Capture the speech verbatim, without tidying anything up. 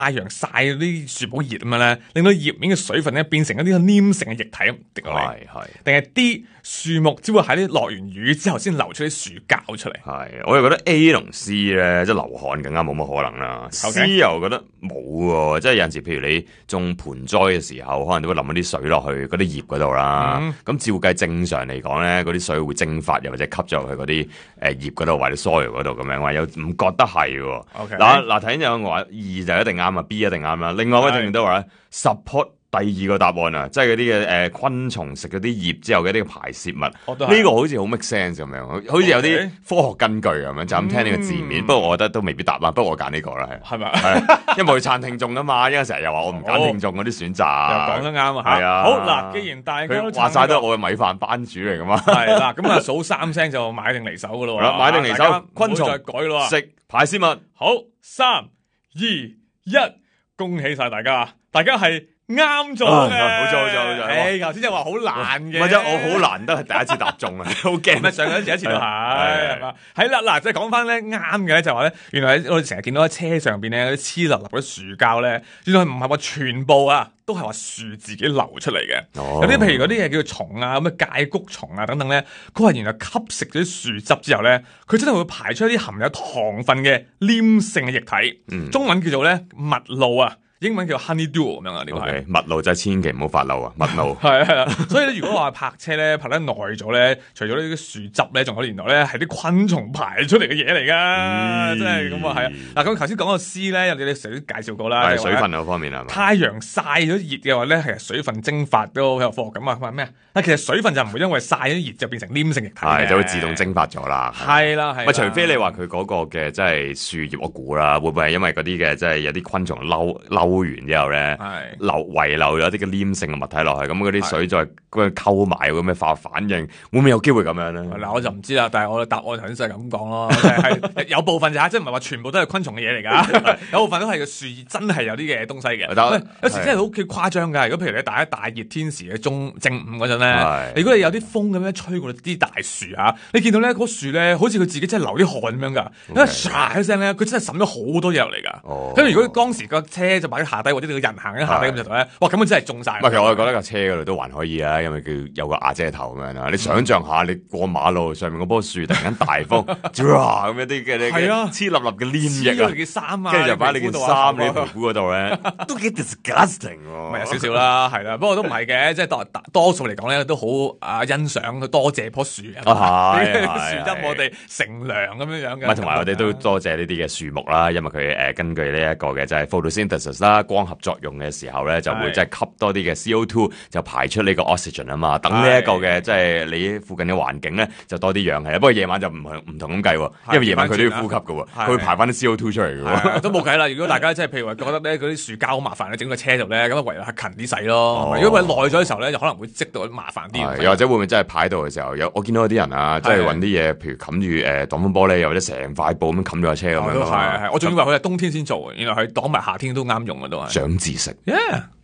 太陽曬嗰啲樹木熱咁樣咧，令到葉面嘅水分咧變成一啲黏性嘅液體咁滴落嚟， 係係， 定係 D 樹木只會喺啲落完雨之後先流出啲樹膠出嚟？ 係，我又覺得 A 同 C 咧，即係流汗更加冇乜可能啦。 Okay. C 又覺得冇喎，即係有陣時，譬如你種盆栽嘅時候，可能都會淋一啲水落去嗰啲葉嗰度啦。咁、嗯、照計正常嚟講咧，嗰啲水會蒸發，又或者吸咗入去嗰啲誒葉嗰度或者 soil 嗰度咁樣，話又唔覺得係喎。嗱嗱，睇有話二就一定啱啊 ，B 一定啱啦。另外一位聽眾都話咧 support。第二個答案啊，即係嗰啲嘅誒昆蟲食嗰啲葉之後嘅啲排泄物，呢、這個好似好 make sense 咁樣，好似有啲科學根據咁樣，就咁聽呢個字面。嗯、不過我覺得都未必答啊，不過我揀呢個啦，係係咪？係因為佢撐聽眾啊嘛，因為成日又話我唔揀聽眾嗰啲選擇， 又講得啱啊，係啊。好嗱，既然大家都話晒都係我嘅米飯班主嚟噶嘛， 係啦，咁啊數三聲就買定離手噶咯喎， 買定離手，昆蟲再改咯， 食排泄物， 好，三二一，恭喜晒大家，大家係。啱咗嘅， 好咗好咗好咗。 誒，頭先就話好難嘅， 唔係啫，我好難得係第一次答中啊，好驚。 咪上一次一次都係，係嘛？係啦，嗱，即係講翻咧啱嘅咧，就話咧，原來我哋成日見到喺車上邊咧嗰啲黐立立嗰啲樹膠咧，原來唔係話全部啊，都係話樹自己流出嚟嘅。 哦、 有啲譬如嗰啲嘢叫做蟲啊，咁嘅介谷蟲啊等等咧，佢話原來吸食咗啲樹汁之後咧，佢真係會排出一啲含有糖分嘅黏性嘅液體，嗯、中文叫做咧蜜露啊。英文叫 honeydew 咁樣啊，呢個係蜜露，真係千祈唔好發漏啊！蜜露係係啦，所以咧，如果話泊車咧泊得耐咗咧，除咗呢啲樹汁咧，仲有原來咧係啲昆蟲排出嚟嘅嘢嚟噶，真係咁啊係啊！嗱，咁頭先講個 C 咧，有啲你成日都介紹過啦， 係水分嗰方面啊， 太陽曬咗熱嘅話咧，其實水分蒸發都好有科學咁啊，話咩啊？但其實水分就唔會因為曬咗熱就變成黏性液體， 係就會自動蒸發咗啦。 係啦係。 咪除非你話佢嗰個嘅即係樹葉，我估啦，會唔會係因為嗰啲嘅即係有啲昆蟲嬲嬲完之後咧，留遺留咗啲嘅黏性嘅物體落去，咁嗰啲水再咁樣溝埋咁嘅化學反應，會唔會有機會咁樣咧？ 嗱，我就唔知啦，但係我嘅答案頭先就係咁講咯，係有部分就即係唔係話全部都係昆蟲嘅嘢嚟㗎，有部分都係個樹葉真係有啲嘅東西嘅。有時真係好幾誇張㗎。如果譬如你大一大熱天時嘅中正午嗰陣咧，如果你有啲風咁樣吹過啲大樹啊，你見到咧嗰樹咧好似佢自己真係流啲汗咁樣㗎，因為唰一聲咧，佢真係滲咗好多嘢入嚟㗎。咁如果當時個車就擺喺下低，或者你個人行喺下低咁就咧，哇！咁樣真係中晒。 唔係，其實我係覺得架車嗰度都還可以啊，因為叫有個瓦遮頭咁樣啦。你想象下，你過馬路上面嗰棵樹突然間大風，咁一啲嘅你黐立立嘅黏液啊， 件衫啊， 跟住就擺你件衫、你皮膚嗰度咧，都幾 disgusting 喎。 咪有少少啦，係啦，不過都唔係嘅，即係多多數嚟講咧，都好啊欣賞，多謝棵樹啊，樹汁我哋乘涼咁樣樣嘅。 咪同埋我哋都多謝呢啲嘅樹木啦，因為佢誒根據呢一個嘅就係 photosynthesis 啦，光合作用嘅時候咧，就會即係吸多啲嘅 C O 二，就排出呢個 oxygen 啊嘛。等呢一個嘅即係你附近嘅環境咧，就多啲氧氣。不過夜晚就唔唔同咁計喎，因為夜晚佢都要呼吸㗎喎，佢會排翻啲 C O 二出嚟嘅喎。 都冇計啦。如果大家即係譬如話覺得咧嗰啲樹膠好麻煩咧，整個車度咧，咁唯有係勤啲洗咯。哦、如果佢耐咗嘅時候咧，就可能會積到麻煩啲。 又或者會唔會真係排到嘅時候，有我見到有啲人啊，即係揾啲嘢，譬如冚住誒擋風玻璃，又或者成塊布咁冚咗架車咁樣。 係係，我仲以為佢係冬天先做，原來佢擋埋夏天都啱用嘅都係。 長知識。 Yeah。